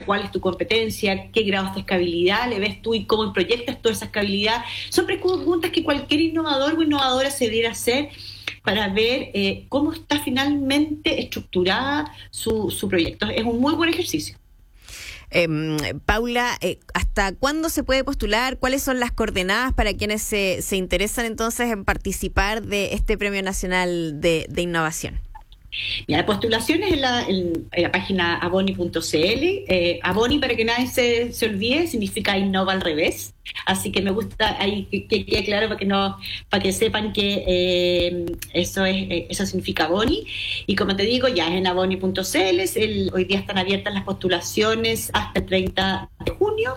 cuál es tu competencia, qué grados de escalabilidad le ves tú y cómo proyectas toda esa escalabilidad. Son preguntas que cualquier innovador o innovadora se debiera hacer para ver cómo está finalmente estructurada su proyecto. Es un muy buen ejercicio. Paula, ¿hasta cuándo se puede postular? ¿Cuáles son las coordenadas para quienes se interesan entonces en participar de este Premio Nacional de Innovación? Mira, la postulación es en la página aboni.cl. Aboni, para que nadie se olvide, significa innova al revés. Así que me gusta ahí que quede claro para que sepan que eso significa Aboni. Y como te digo, ya es en aboni.cl. Hoy día están abiertas las postulaciones hasta el 30 de junio.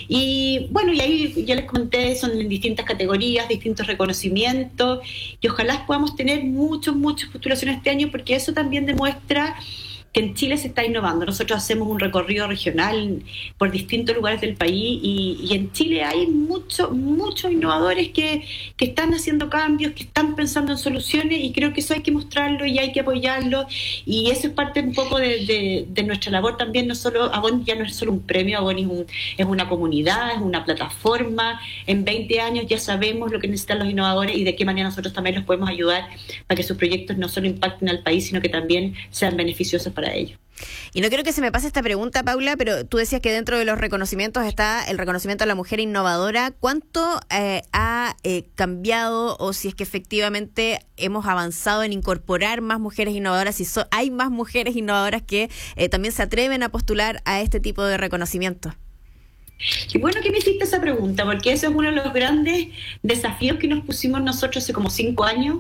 Y bueno, y ahí ya les comenté, son en distintas categorías, distintos reconocimientos. Y ojalá podamos tener muchas postulaciones este año, porque eso también demuestra que en Chile se está innovando. Nosotros hacemos un recorrido regional por distintos lugares del país y en Chile hay muchos innovadores que están haciendo cambios, que están pensando en soluciones, y creo que eso hay que mostrarlo y hay que apoyarlo, y eso es parte un poco de nuestra labor también. No solo Aboni ya no es solo un premio, Aboni es una comunidad, es una plataforma. En 20 años ya sabemos lo que necesitan los innovadores y de qué manera nosotros también los podemos ayudar para que sus proyectos no solo impacten al país, sino que también sean beneficiosos para ellos. Y no quiero que se me pase esta pregunta, Paula, pero tú decías que dentro de los reconocimientos está el reconocimiento a la mujer innovadora. ¿Cuánto ha cambiado, o si es que efectivamente hemos avanzado en incorporar más mujeres innovadoras, si hay más mujeres innovadoras que también se atreven a postular a este tipo de reconocimiento? Qué bueno que me hiciste esa pregunta, porque eso es uno de los grandes desafíos que nos pusimos nosotros hace como 5 años.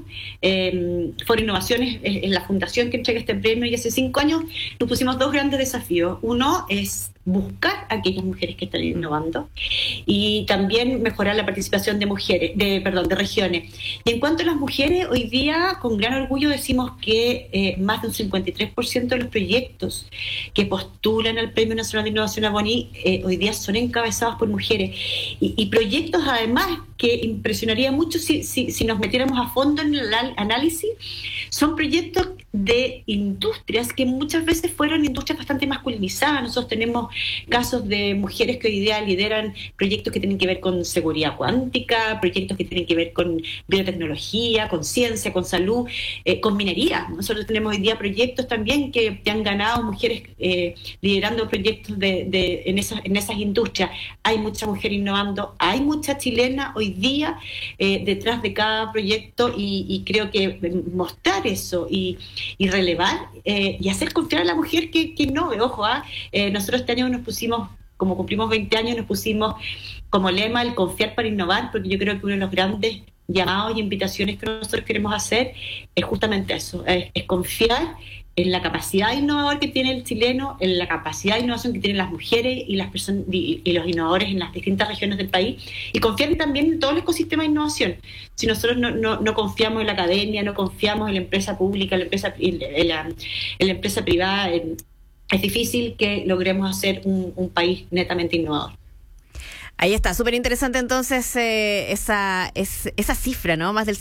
Foro Innovaciones es la fundación que entrega este premio, y hace 5 años nos pusimos 2 grandes desafíos. Uno es buscar a aquellas mujeres que están innovando, y también mejorar la participación de regiones. Y en cuanto a las mujeres, hoy día con gran orgullo decimos que más de un 53% de los proyectos que postulan al Premio Nacional de Innovación Aboni hoy día son encabezados por mujeres, y proyectos además que impresionaría mucho si nos metiéramos a fondo en el análisis. Son proyectos de industrias que muchas veces fueron industrias bastante masculinizadas. Nosotros tenemos casos de mujeres que hoy día lideran proyectos que tienen que ver con seguridad cuántica, proyectos que tienen que ver con biotecnología, con ciencia, con salud, con minería. Nosotros tenemos hoy día proyectos también que han ganado mujeres liderando proyectos en esas industrias. Hay mucha mujer innovando, hay mucha chilena hoy día detrás de cada proyecto, y creo que mostrar eso y relevar y hacer confiar a la mujer que innove. Ojo, nosotros este año nos pusimos, como cumplimos 20 años, nos pusimos como lema el confiar para innovar, porque yo creo que uno de los grandes llamados y invitaciones que nosotros queremos hacer es justamente eso, es confiar en la capacidad innovadora que tiene el chileno, en la capacidad de innovación que tienen las mujeres y las personas y los innovadores en las distintas regiones del país, y confiar también en todo el ecosistema de innovación. Si nosotros no confiamos en la academia, no confiamos en la empresa pública, en la empresa privada, es difícil que logremos hacer un país netamente innovador. Ahí está, súper interesante entonces esa cifra, ¿no? Más del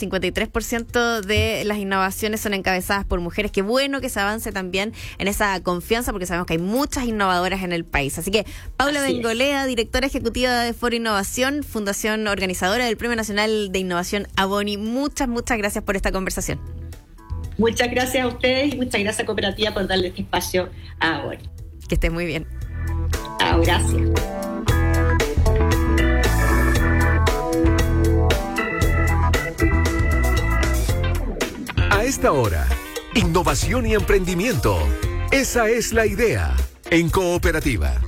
53% de las innovaciones son encabezadas por mujeres. Qué bueno que se avance también en esa confianza, porque sabemos que hay muchas innovadoras en el país. Así que Paula Bengolea, directora ejecutiva de Foro Innovación, fundación organizadora del Premio Nacional de Innovación Aboni, muchas gracias por esta conversación. Muchas gracias a ustedes y muchas gracias a Cooperativa por darle este espacio a Aboni. Que estés muy bien. Gracias. A esta hora, innovación y emprendimiento. Esa es la idea en Cooperativa.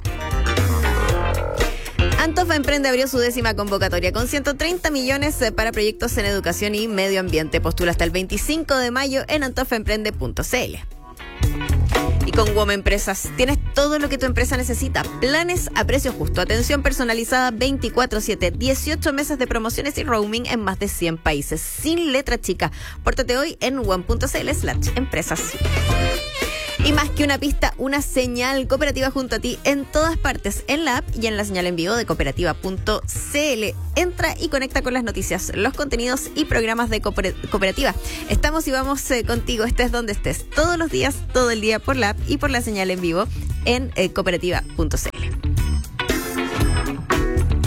Antofa Emprende abrió su 10ª convocatoria con 130 millones para proyectos en educación y medio ambiente. Postula hasta el 25 de mayo en antofaemprende.cl. Y con WOM Empresas tienes todo lo que tu empresa necesita. Planes a precio justo, atención personalizada 24/7, 18 meses de promociones y roaming en más de 100 países. Sin letra chica. Pórtate hoy en WOM.cl/empresas. Y más que una pista, una señal. Cooperativa junto a ti en todas partes, en la app y en la señal en vivo de cooperativa.cl. Entra y conecta con las noticias, los contenidos y programas de Cooperativa. Estamos y vamos contigo, estés donde estés, todos los días, todo el día, por la app y por la señal en vivo en cooperativa.cl.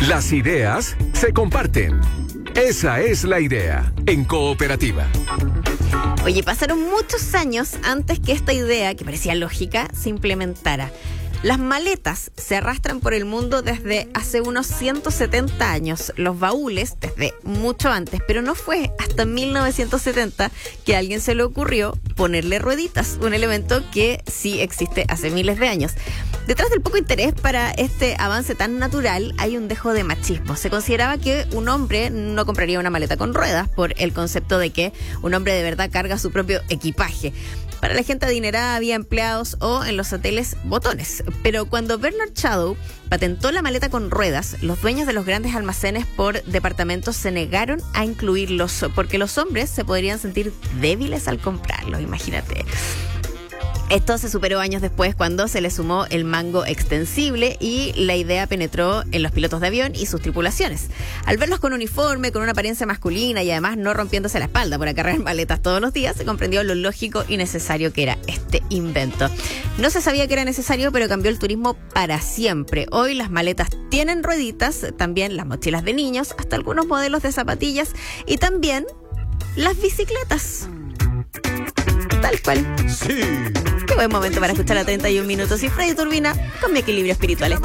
Las ideas se comparten. Esa es la idea en Cooperativa. Oye, pasaron muchos años antes que esta idea, que parecía lógica, se implementara. Las maletas se arrastran por el mundo desde hace unos 170 años, los baúles desde mucho antes, pero no fue hasta 1970 que a alguien se le ocurrió ponerle rueditas, un elemento que sí existe hace miles de años. Detrás del poco interés para este avance tan natural hay un dejo de machismo. Se consideraba que un hombre no compraría una maleta con ruedas por el concepto de que un hombre de verdad carga su propio equipaje. Para la gente adinerada había empleados o en los hoteles botones. Pero cuando Bernard Shadow patentó la maleta con ruedas, los dueños de los grandes almacenes por departamentos se negaron a incluirlos porque los hombres se podrían sentir débiles al comprarlos, imagínate. Esto se superó años después cuando se le sumó el mango extensible y la idea penetró en los pilotos de avión y sus tripulaciones. Al verlos con uniforme, con una apariencia masculina y además no rompiéndose la espalda por acarrear maletas todos los días, se comprendió lo lógico y necesario que era este invento. No se sabía que era necesario, pero cambió el turismo para siempre. Hoy las maletas tienen rueditas, también las mochilas de niños, hasta algunos modelos de zapatillas y también las bicicletas. Tal cual. Sí. Qué buen momento para escuchar a 31 minutos y Freddy Turbina con Mi Equilibrio Espiritual.